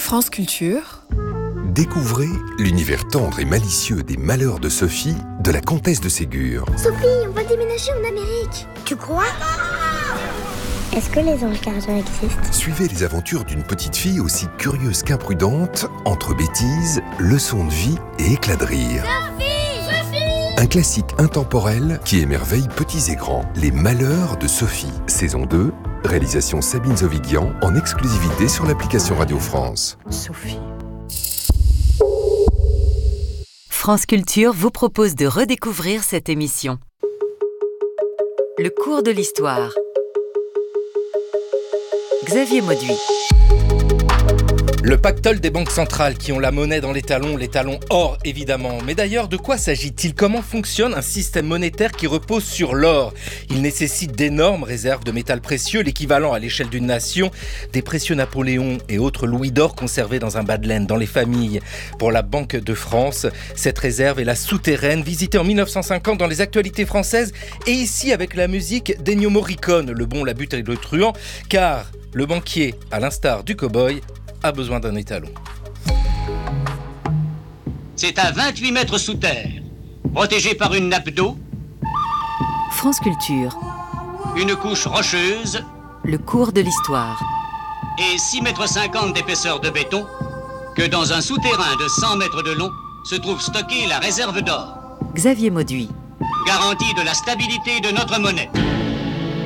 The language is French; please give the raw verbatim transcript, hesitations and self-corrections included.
France Culture. Découvrez l'univers tendre et malicieux des malheurs de Sophie, de la comtesse de Ségur. Sophie, on va déménager en Amérique. Tu crois? Est-ce que les anges gardiens existent? Suivez les aventures d'une petite fille aussi curieuse qu'imprudente, entre bêtises, leçons de vie et éclats de rire. Sophie! Sophie! Un classique intemporel qui émerveille petits et grands. Les malheurs de Sophie, saison deux, réalisation Sabine Zovigian, en exclusivité sur l'application Radio France. Sophie. France Culture vous propose de redécouvrir cette émission. Le cours de l'histoire. Xavier Mauduit. Le pactole des banques centrales qui ont la monnaie dans les talons, les talons or évidemment. Mais d'ailleurs, de quoi s'agit-il? Comment fonctionne un système monétaire qui repose sur l'or? Il nécessite d'énormes réserves de métal précieux, l'équivalent à l'échelle d'une nation, des précieux Napoléon et autres louis d'or conservés dans un bas de laine dans les familles. Pour la Banque de France, cette réserve est la souterraine, visitée en mille neuf cent cinquante dans les actualités françaises et ici avec la musique d'Ennio Morricone, le bon, la butte et le truand, car le banquier, à l'instar du cow-boy, a besoin d'un étalon. C'est à vingt-huit mètres sous terre, protégé par une nappe d'eau, France Culture. une couche rocheuse Le cours de l'histoire. et six mètres cinquante d'épaisseur de béton, que dans un souterrain de cent mètres de long se trouve stockée la réserve d'or, Xavier Mauduit. garantie de la stabilité de notre monnaie.